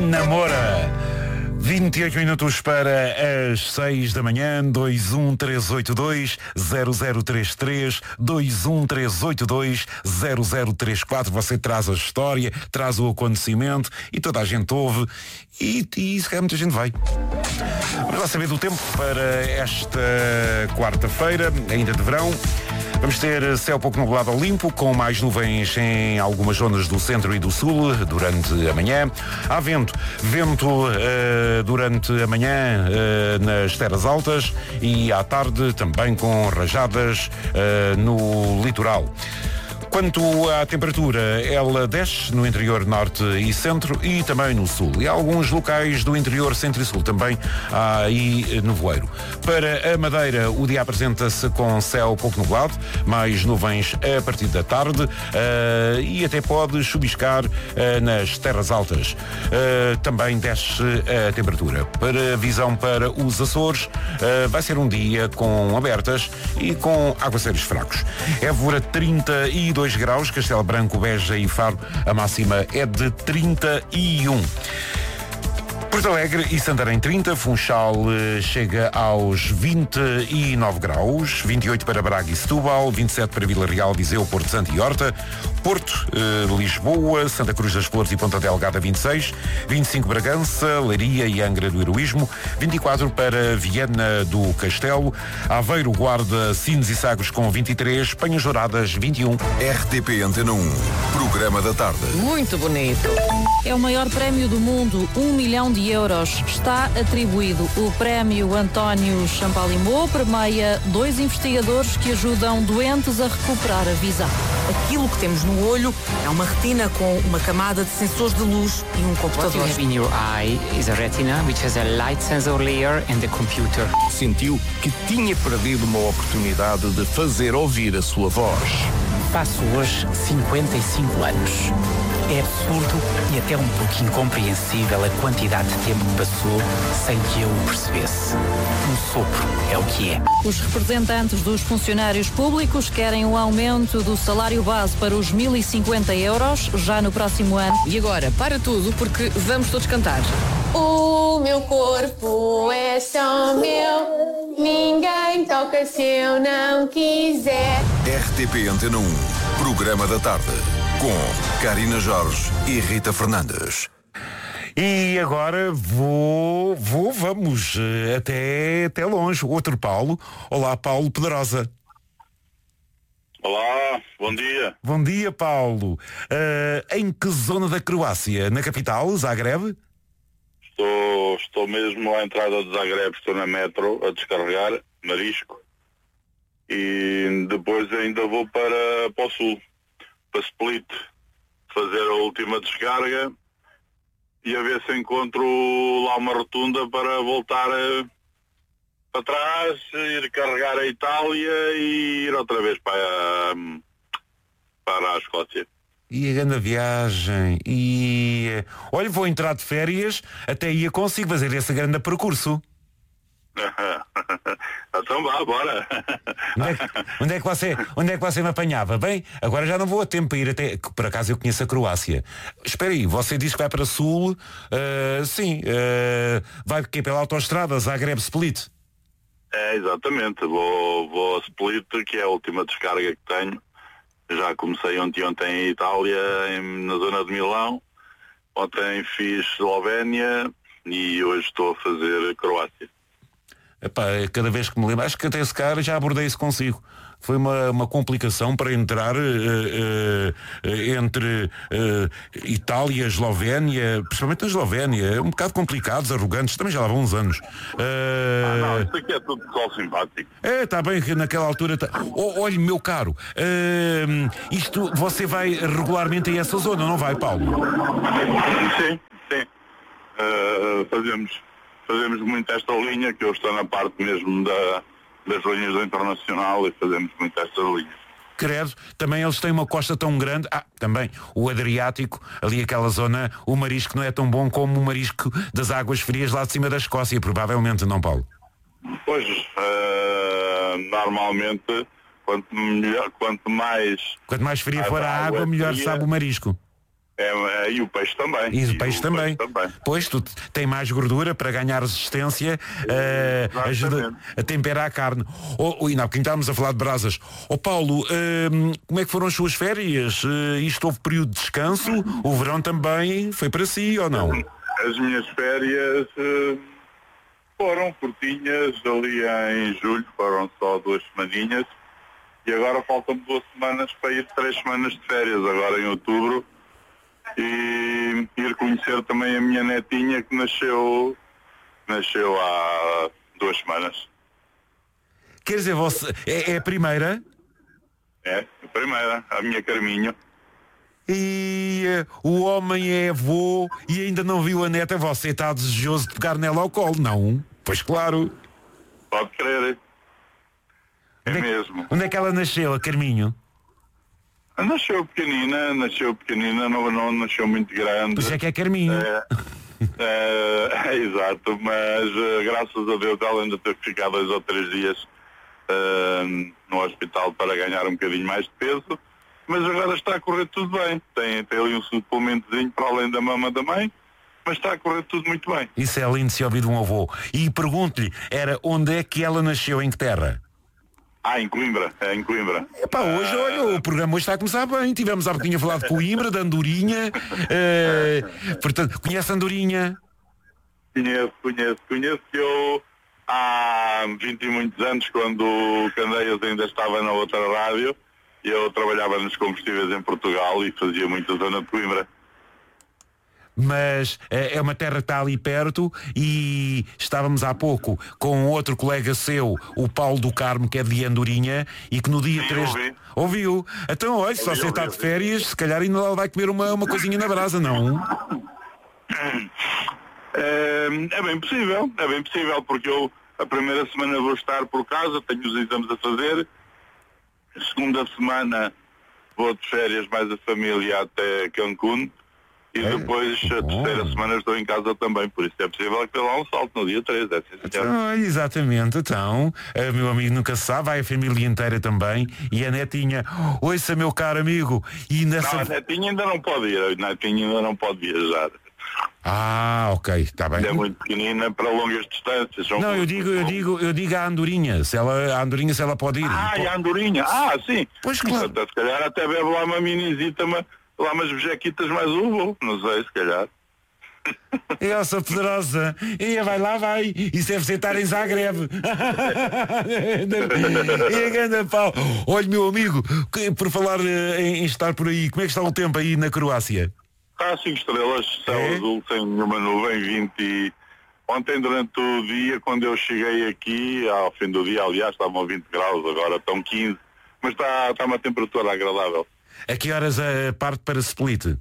Namora. 28 minutos para as 6 da manhã, 21382-0033, 21382-0034. Você traz a história, traz o acontecimento e toda a gente ouve e se calhar muita gente vai. Vamos lá saber do tempo para esta quarta-feira, ainda de verão. Vamos ter céu pouco nublado ao limpo, com mais nuvens em algumas zonas do centro e do sul durante a manhã. Há vento durante a manhã nas terras altas e à tarde também com rajadas no litoral. Quanto à temperatura, ela desce no interior norte e centro e também no sul. E há alguns locais do interior centro e sul também há aí nevoeiro. Para a Madeira, o dia apresenta-se com céu pouco nublado, mais nuvens a partir da tarde e até pode chuviscar nas terras altas. Também desce a temperatura. Para a visão para os Açores, vai ser um dia com abertas e com aguaceiros fracos. Évora 32 graus, Castelo Branco, Beja e Faro, a máxima é de 31. Porto Alegre e Santarém 30, Funchal chega aos 29 graus, 28 para Braga e Setúbal, 27 para Vila Real, Viseu, Porto Santo e Horta, Porto, Lisboa, Santa Cruz das Flores e Ponta Delgada 26, 25 Bragança, Leiria e Angra do Heroísmo, 24 para Viana do Castelo, Aveiro, Guarda, Sines e Sagres com 23, Penhas Douradas 21. RTP Antena 1, programa da tarde. Muito bonito. É o maior prémio do mundo, 1 milhão de euros. Está atribuído. O prémio António Champalimau premia 2 investigadores que ajudam doentes a recuperar a visão. Aquilo que temos no olho é uma retina com uma camada de sensores de luz e um computador. What you have in your eye is a retina which has a light sensor layer and a computer. Sentiu que tinha perdido uma oportunidade de fazer ouvir a sua voz. Faço hoje 55 anos. É absurdo e até um pouco incompreensível a quantidade de tempo que passou sem que eu o percebesse. Um sopro é o que é. Os representantes dos funcionários públicos querem um aumento do salário base para os 1.050 euros já no próximo ano. E agora, para tudo, porque vamos todos cantar. O meu corpo é só meu, ninguém toca se eu não quiser. RTP Antena 1, programa da tarde, com Karina Jorge e Rita Fernandes. E agora vamos até longe. Outro Paulo. Olá, Paulo Pedrosa. Olá, bom dia. Bom dia, Paulo. Em que zona da Croácia? Na capital, Zagreb? Estou mesmo à entrada de Zagreb, estou na metro a descarregar, Marisco. E depois ainda vou para o sul, para Split, fazer a última descarga e a ver se encontro lá uma rotunda para voltar para trás, ir carregar a Itália e ir outra vez para a Escócia. E a grande viagem. E olha, vou entrar de férias, até ia consigo fazer esse grande percurso. Então vá, bora. Onde é que você me apanhava? Bem, agora já não vou a tempo para ir até. Por acaso eu conheço a Croácia. Espera aí, você diz que vai para sul. Sim, vai pela autoestrada Zagreb-Split. É, exatamente. Vou a Split, que é a última descarga que tenho. Já comecei ontem em Itália, na zona de Milão. Ontem fiz Eslovénia e hoje estou a fazer Croácia. Epá, cada vez que me lembro, acho que até esse cara já abordei isso consigo. Foi uma complicação para entrar entre Itália, Eslovénia, principalmente na Eslovénia. É um bocado complicado, arrogantes, também já lá vão uns anos. Não, isso aqui é tudo pessoal simpático. Está bem que naquela altura... Olha, meu caro, isto você vai regularmente a essa zona, não vai, Paulo? Sim. Fazemos muito esta linha, que eu estou na parte mesmo das linhas do Internacional e fazemos muito estas linhas. Credo, também eles têm uma costa tão grande. Também o Adriático, ali aquela zona, o marisco não é tão bom como o marisco das águas frias lá de cima da Escócia, provavelmente, não, Paulo? Pois, normalmente, quanto mais fria for a água, melhor sabe o marisco. E o peixe também. E o peixe também. Pois, tu tem mais gordura para ganhar resistência, ajuda a temperar a carne. E não, porque estávamos a falar de brasas. Paulo, como é que foram as suas férias? Isto houve período de descanso? O verão também foi para si ou não? As minhas férias foram curtinhas, ali em julho, foram só 2 semaninhas. E agora faltam 2 semanas para ir 3 semanas de férias, agora em outubro. E ir conhecer também a minha netinha que nasceu há 2 semanas. Quer dizer, você é a primeira? É, a primeira, a minha Carminho. E o homem é avô e ainda não viu a neta. Você está desejoso de pegar nela ao colo, não? Pois claro. Pode crer. Mesmo. Onde é que ela nasceu, a Carminho? Nasceu pequenina, não nasceu muito grande. Por isso é que é Carminho. Exato, mas graças a Deus ela ainda teve que ficar 2 ou 3 dias no hospital para ganhar um bocadinho mais de peso, mas agora está a correr tudo bem. Tem ali um suplementozinho para além da mama da mãe, mas está a correr tudo muito bem. Isso é lindo se ouvir de um avô. E pergunto-lhe, onde é que ela nasceu, em que terra? Em Coimbra, em Coimbra. Hoje, olha, o programa hoje está a começar bem. Tivemos há pouquinho a falar de Coimbra, de Andorinha. Portanto, conhece Andorinha? Conheço. Eu há 20 e muitos anos, quando o Candeias ainda estava na outra rádio, eu trabalhava nos combustíveis em Portugal e fazia muita zona de Coimbra. Mas é uma terra que está ali perto e estávamos há pouco com outro colega seu, o Paulo do Carmo, que é de Andorinha, e que no dia 3... Ouviu? Então, olha, se você está de férias, se calhar ainda lá vai comer uma coisinha na brasa, não? É bem possível, porque eu a primeira semana vou estar por casa, tenho os exames a fazer, a segunda semana vou de férias mais a família até Cancún, e depois a terceira semana estou em casa também, por isso é possível que dê lá um salto no dia 3. Exatamente, então, meu amigo nunca se sabe, vai a família inteira também, e a netinha, ouça meu caro amigo, e nessa... Não, a netinha ainda não pode ir, a netinha ainda não pode viajar. Ok, está bem. É muito pequenina para longas distâncias. Não, eu digo a Andorinha, se ela pode ir. E a Andorinha, sim. Pois claro. Então, se calhar até bebe lá uma minizita, lá umas bejequitas mais ovo, não sei, se calhar. Elsa Poderosa, vai lá, vai. Isso deve ser estar em Zagreb. E a ganda pau. Olha, meu amigo, por falar em estar por aí, como é que está o tempo aí na Croácia? Está 5 estrelas, céu azul, sem nenhuma nuvem, 20. Ontem durante o dia, quando eu cheguei aqui, ao fim do dia, aliás, estavam 20 graus, agora estão 15, mas está uma temperatura agradável. A que horas a parte para Split?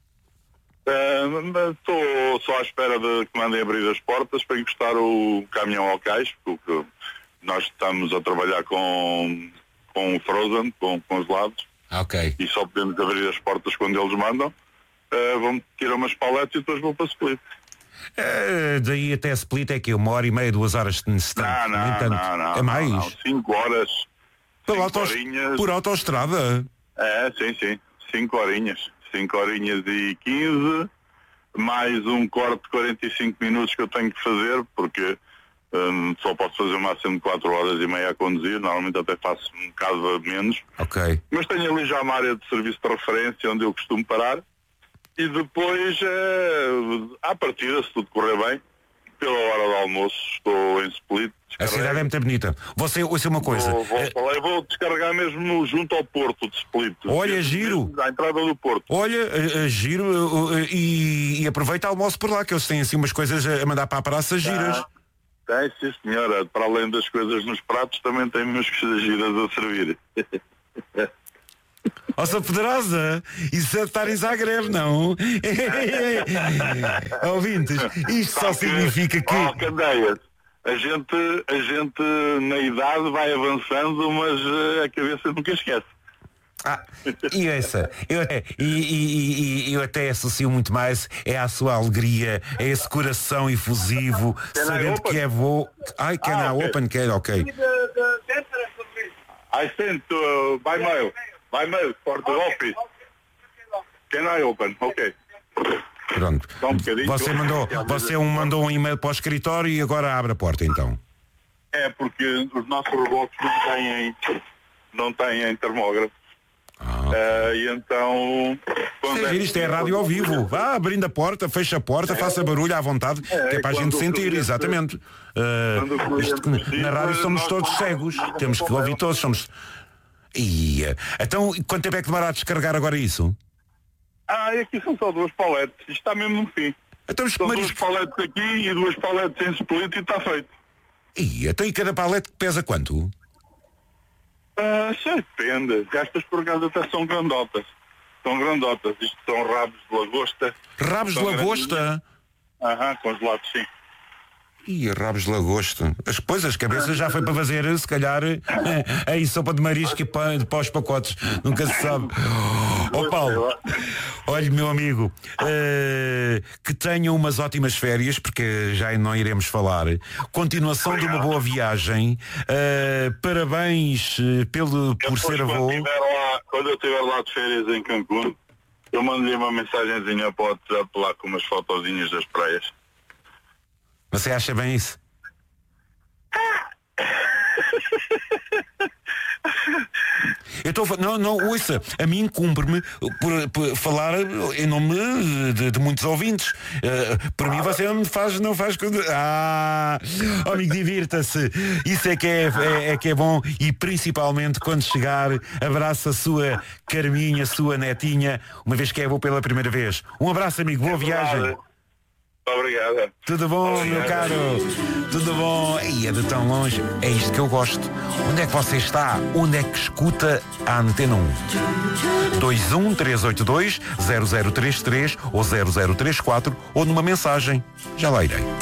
Estou só à espera de que mandem abrir as portas para encostar o caminhão ao cais, porque nós estamos a trabalhar com frozen, com congelados, e só podemos abrir as portas quando eles mandam. Vão tirar umas paletes e depois vou para Split. Daí até Split é que 1h30, 2 horas de distância. Não. É mais? Não, 5 horas. Por autoestrada? Sim. 5 horinhas. 5 horinhas e 15, mais um corte de 45 minutos que eu tenho que fazer, porque só posso fazer o máximo de 4 horas e meia a conduzir, normalmente até faço um bocado menos. Mas tenho ali já uma área de serviço de referência onde eu costumo parar, e depois, à partida, se tudo correr bem, pela hora do almoço, estou em Split. A cidade é muito bonita. Você, ouça uma coisa. Vou descarregar mesmo junto ao porto de Split. Olha, giro. À entrada do porto. Olha, giro. E aproveita almoço por lá, que eles têm assim umas coisas a mandar para a praça giras. Tem, sim, senhora. Para além das coisas nos pratos, também tem umas coisas giras a servir. Nossa Poderosa, isso é estar em Zagreb, não? Ouvintes, isto só significa que... Candeias, a gente na idade vai avançando, mas a cabeça nunca esquece. E essa, eu até associo muito mais à sua alegria, a esse coração efusivo, sabendo que é voo. Can I open? Ok. I sent by mail for the office. Can I open? Ok. Pronto. Só um bocadinho. Você mandou um e-mail para o escritório e agora abre a porta, então. É, porque os nossos reboques não têm termógrafo. E então... Isto é rádio ao vivo. Vá abrindo a porta, fecha a porta, faça barulho à vontade, que é para a gente sentir, exatamente. Na rádio somos todos cegos, temos que ouvir todos, somos... Então, quanto tempo é que demora a descarregar agora isso? Aqui são só 2 paletes, isto está mesmo no fim. Então, são 2 paletes aqui e 2 paletes em split e está feito. Então, e cada palete pesa quanto? Depende. Estas por acaso até são grandotas. Isto são rabos de lagosta. Rabos de lagosta? Congelados, sim. Rabos de lagosta. As cabeças já foi para fazer, se calhar, aí sopa de marisco e para os pacotes. Nunca se sabe. Paulo, olha, meu amigo, que tenham umas ótimas férias, porque já não iremos falar. Continuação de uma boa viagem. Parabéns por ser avô. Quando eu estiver lá de férias em Cancún, eu mando-lhe uma mensagenzinha para o WhatsApp lá com umas fotozinhas das praias. Você acha bem isso? Ouça, a mim cumpre-me por falar em nome de muitos ouvintes. Por mim você não faz quando... amigo, divirta-se. Isso é que é bom, e principalmente quando chegar, abraça a sua Carminha, a sua netinha, uma vez que é avô pela primeira vez. Um abraço, amigo, boa viagem. Obrigado. Tudo bom, meu caro? Tudo bom? É de tão longe. É isto que eu gosto. Onde é que você está? Onde é que escuta a Antena 1? 21382-0033 ou 0034 ou numa mensagem. Já lá irei.